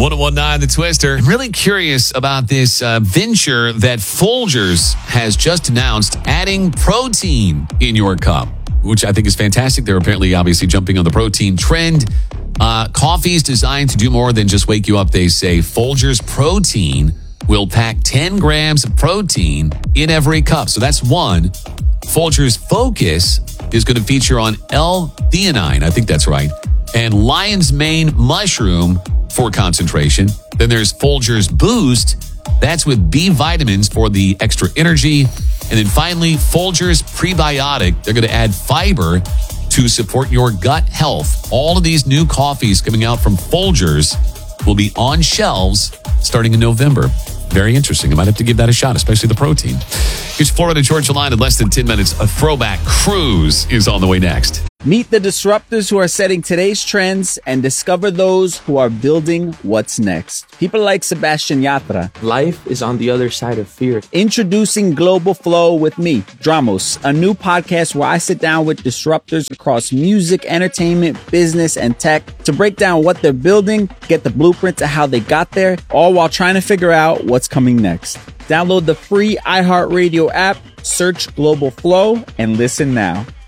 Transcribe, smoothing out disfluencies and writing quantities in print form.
1019 The Twister. I'm really curious about this venture that Folgers has just announced, adding protein in your cup, which I think is fantastic. They're apparently obviously jumping on the protein trend. Coffee is designed to do more than just wake you up, they say. Folgers Protein will pack 10 grams of protein in every cup. So that's one. Folgers Focus is going to feature on L-theanine. I think that's right. And lion's mane mushroom for concentration. Then there's Folgers Boost. That's with B vitamins for the extra energy. And then finally, Folgers Prebiotic. They're going to add fiber to support your gut health. All of these new coffees coming out from Folgers will be on shelves starting in November. Very interesting. I might have to give that a shot, especially the protein. Here's Florida Georgia Line in less than 10 minutes. A throwback cruise is on the way next. Meet the disruptors who are setting today's trends and discover those who are building what's next. People like Sebastian Yatra. Life is on the other side of fear. Introducing Global Flow with me, Dramos, a new podcast where I sit down with disruptors across music, entertainment, business, and tech to break down what they're building, get the blueprints of how they got there, all while trying to figure out what's coming next. Download the free iHeartRadio app, search Global Flow, and listen now.